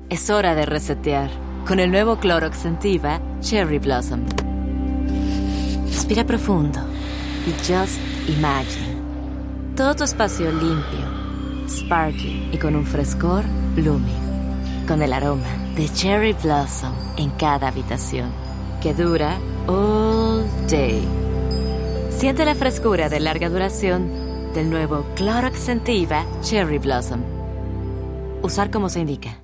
Es hora de resetear con el nuevo Clorox Scentiva Cherry Blossom. Respira profundo y just imagine. Todo tu espacio limpio, sparkly y con un frescor blooming. Con el aroma de Cherry Blossom en cada habitación, que dura all day. Siente la frescura de larga duración del nuevo Clorox Scentiva Cherry Blossom. Usar como se indica.